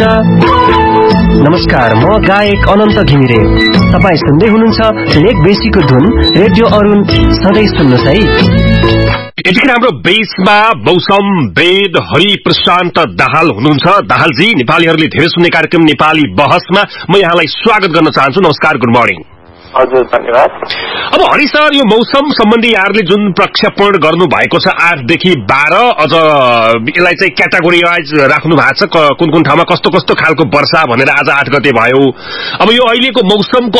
नमस्कार, म गायक अनन्त घिमिरे। तपाईँ सुन्दै हुनुहुन्छ लेक बेसीको धुन रेडियो अरुण। सधैँ सुन्नुहोस् है। यतिखेर हाम्रो बेसमा मौसम वेद हरि प्रशान्त दाहाल हुनुहुन्छ। दाहालजी, नेपालीहरूले धेरै सुन्ने कार्यक्रम नेपाली बहसमा म यहाँलाई स्वागत गर्न चाहन्छु। नमस्कार, गुड मर्निङ। हजुर, धन्यवाद। अब हरि सर, यो मौसम सम्बन्धी यहाँहरूले जुन प्रक्षेपण गर्नु भएको छ 8 देखि 12, अझ यसलाई चाहिँ क्याटेगोरिवाइज राख्नु भएको छ, कुन कुन ठाउँमा कस्तो कस्तो खालको वर्षा भनेर आज 8 गते भयो। अब यो अहिलेको मौसमको